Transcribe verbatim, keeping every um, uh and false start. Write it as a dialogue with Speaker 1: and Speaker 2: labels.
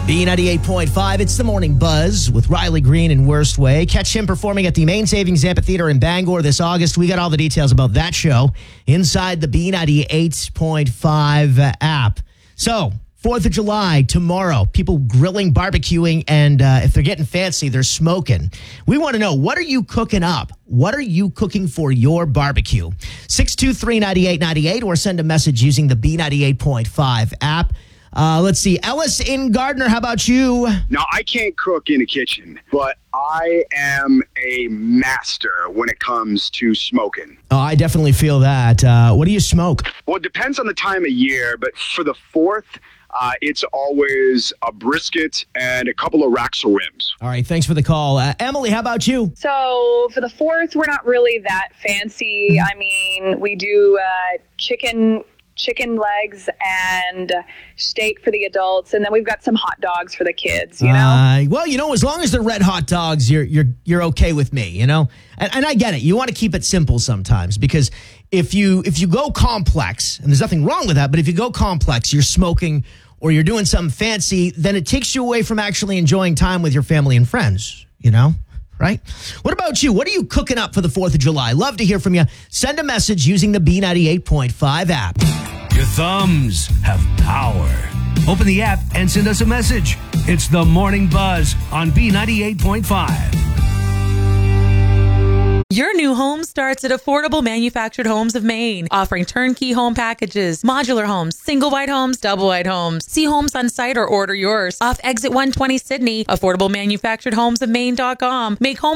Speaker 1: B ninety-eight point five, it's the Morning Buzz with Riley Green in Worst Way. Catch him performing at the Main Savings Amphitheater in Bangor this August. We got all the details about that show inside the B ninety-eight point five app. So, fourth of July, tomorrow, people grilling, barbecuing, and uh, if they're getting fancy, they're smoking. We want to know, what are you cooking up? What are you cooking for your barbecue? six two three, nine eight nine eight or send a message using the B ninety-eight point five app. Uh, let's see. Ellis in Gardner, how about you?
Speaker 2: Now, I can't cook in a kitchen, but I am a master when it comes to smoking.
Speaker 1: Oh, I definitely feel that. Uh, what do you smoke?
Speaker 2: Well, it depends on the time of year, but for the fourth, uh, it's always a brisket and a couple of racks of ribs.
Speaker 1: All right, thanks for the call. Uh, Emily, how about you?
Speaker 3: So for the fourth, we're not really that fancy. I mean, we do uh, chicken... chicken legs and steak for the adults, and then we've got some hot dogs for the kids, you know?
Speaker 1: Uh, well, you know, as long as they're red hot dogs, you're you're you're okay with me, you know? And, and I get it. You want to keep it simple sometimes, because if you if you go complex, and there's nothing wrong with that, but if you go complex, you're smoking or you're doing something fancy, then it takes you away from actually enjoying time with your family and friends, you know? Right? What about you? What are you cooking up for the fourth of July? Love to hear from you. Send a message using the B ninety-eight point five app.
Speaker 4: Your thumbs have power. Open the app and send us a message. It's the Morning Buzz on B ninety-eight point five.
Speaker 5: Your new home starts at Affordable Manufactured Homes of Maine, offering turnkey home packages, modular homes, single wide homes, double wide homes. See homes on site or order yours off exit one twenty Sydney, affordable manufactured homes of maine dot com. Make home